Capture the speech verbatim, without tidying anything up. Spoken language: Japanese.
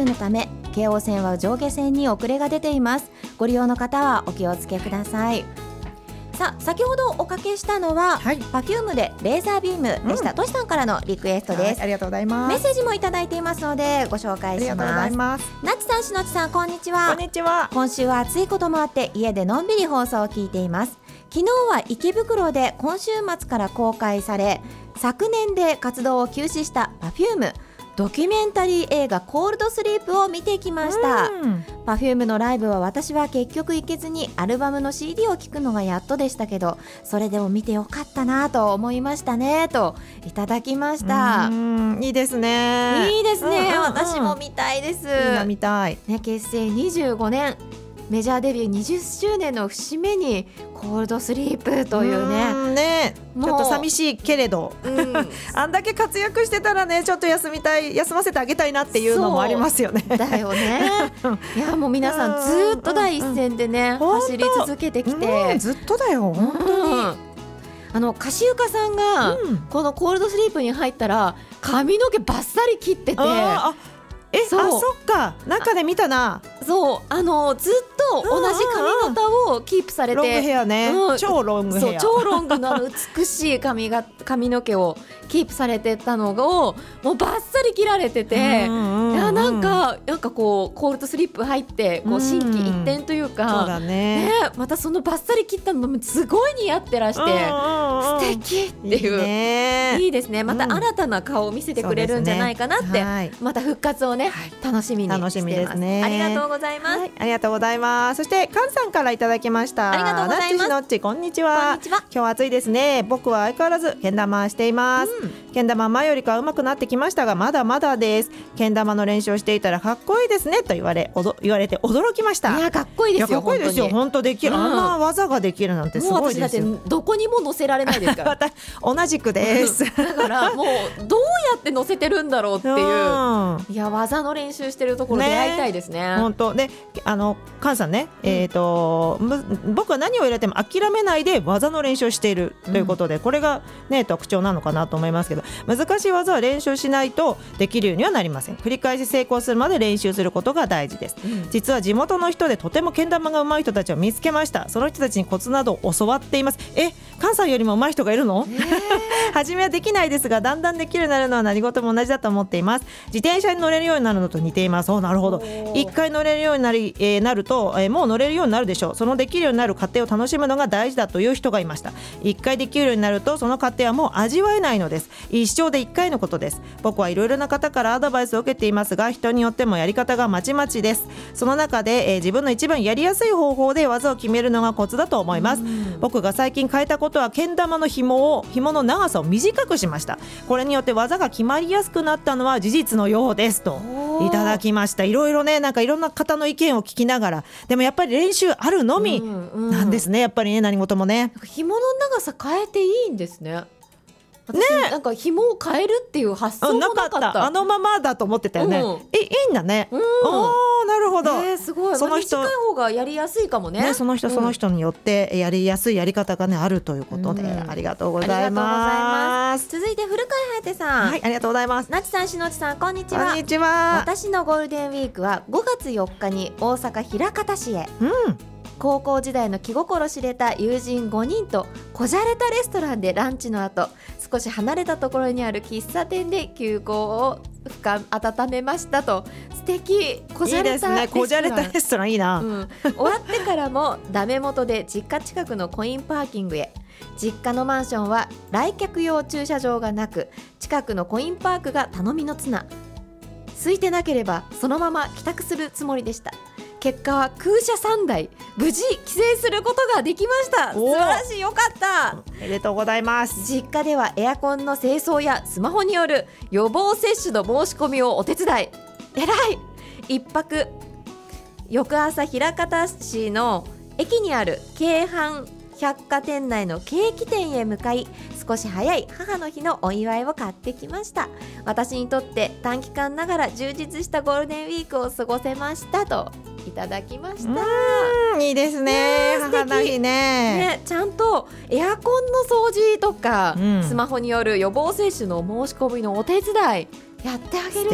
のため京王線は上下線に遅れが出ています。ご利用の方はお気をつけください。さあ先ほどおかけしたのは、はい、Perfume でレーザービームでした。とし、うん、さんからのリクエストです、はい、 ありがとうございます。 メッセージもいただいていますのでご紹介します。ありがとうございます。なちさん、しのちさん、こんにちは。 こんにちは。 今週は暑いこともあって家でのんびり放送を聞いています。昨日は池袋で今週末から公開され、昨年で活動を休止した Perfumeドキュメンタリー映画コールドスリープを見てきました。 Perfume のライブは私は結局行けずにアルバムの シーディー を聴くのがやっとでしたけど、それでも見てよかったなと思いましたねといただきました。 うん、いいですね。 いいですね、うんうんうん、私も見たいです。 いいな、見たい、 ね、結成にじゅうごねん、メジャーデビューにじゅっしゅうねんの節目にコールドスリープというね、 うんね、ちょっと寂しいけれど、うん、あんだけ活躍してたらね、ちょっと休みたい、休ませてあげたいなっていうのもありますよね。 だよねいやもう皆さんずっと第一線でね、うん、走り続けてきて、 うん、ずっとだよ本当に、うん、 あのカシウカさんがこのコールドスリープに入ったら髪の毛バッサリ切ってて、 あえそうあそっか、中で見たな。 そう、あのずっと同じ髪型をキープされて、 ロングヘアね、うん、超ロングヘア、 そう超ロングのあの美しい髪が髪の毛をキープされてたのをもうバッサリ切られてて、うんうんうん、いやなんかなんかこうコールドスリープ入ってこう心機一転というか、うん、 そうだね、 ね、またそのバッサリ切ったのもすごい似合ってらして、うんうんうん、素敵っていう、いいね、いいですね。また新たな顔を見せてくれるんじゃないかなって、ね、はい、また復活をね、はい、楽しみにしてます。楽しみですね。ありがとうございます、はい、 ありがとうございます。そしてカンさんからいただきました。 ありがとうございます。 ナッチしのっち、こんにちは。 こんにちは。 今日は暑いですね。僕は相変わらずけん玉しています、うん、けん玉前よりかは上手くなってきましたがまだまだです。けん玉の練習をしていたらかっこいいですねと言われおど言われて驚きました。 いやかっこいいですよ。 いやかっこいいですよ本当。できる、うん、あんな技ができるなんてすごいですよ。 もう私だってどこにも乗せられないですから同じくですだからもうどうやって乗せてるんだろうっていう、うん、いや技の練習してるところ出会いたいですね。 本当で、あのカンさんね、うん、えーと僕は何を入れても諦めないで技の練習をしているということで、うん、これが、ね、特徴なのかなと思いますけど、難しい技は練習しないとできるようにはなりません。繰り返し成功するまで練習することが大事です、うん、実は地元の人でとてもけん玉が上手い人たちを見つけました。その人たちにコツなどを教わっています。え、カンさんよりも上手い人がいるの、えー、初めはできないですがだんだんできるようになるのは何事も同じだと思っています。自転車に乗れるようになるのと似ています。お、なるほど。一回乗れるようになり、えー、なると、えー、もう乗れるようになるでしょう。そのできるようになる過程を楽しむのが大事だという人がいました。一回できるようになるとその過程はもう味わえないのです。一生で一回のことです。僕はいろいろな方からアドバイスを受けていますが人によってもやり方がまちまちです。その中で、えー、自分の一番やりやすい方法で技を決めるのがコツだと思います。僕が最近変えたことはけん玉の紐を紐の長さを短くしました。これによって技が決まりやすくなったのは事実のようですといただきました。いろいろね、なんかいろんな方の意見を聞きながら、でもやっぱり練習あるのみなんですね、やっぱりね、何事もね。 紐の長さ変えていいんですね。私ね、なんか紐を変えるっていう発想もなかった。 なかった。あのままだと思ってたよね、うん、え、いいんだね、うん、おー、なるほど、 えー、すごい。その人、短い方がやりやすいかも ね, ねその人その人によってやりやすいやり方が、ね、あるということで、うん、ありがとうございます。 続いて古川颯さん、 はい、ありがとうございます。 なちさん、しのちさん、こんにちは。 こんにちは。 私のゴールデンウィークはごがつよっかに大阪枚方市へ、うん、高校時代の気心知れた友人ごにんとこじゃれたレストランでランチの後、少し離れたところにある喫茶店で休校を深温めましたと。素敵。こじゃれたレストラン。いいですね、こじゃれたレストランいいな、うん、終わってからもダメ元で実家近くのコインパーキングへ。実家のマンションは来客用駐車場がなく、近くのコインパークが頼みの綱。空いてなければそのまま帰宅するつもりでした。結果は空車さんだい無事帰省することができました。素晴らしい、よかった。 おめでとうございます。 実家ではエアコンの清掃やスマホによる予防接種の申し込みをお手伝い。えらい。一泊翌朝枚方市の駅にある京阪百貨店内のケーキ店へ向かい、少し早い母の日のお祝いを買ってきました。私にとって短期間ながら充実したゴールデンウィークを過ごせましたといただきました。 うん、いいですね、母の日 ね, ねちゃんとエアコンの掃除とか、うん、スマホによる予防接種の申し込みのお手伝いやってあげる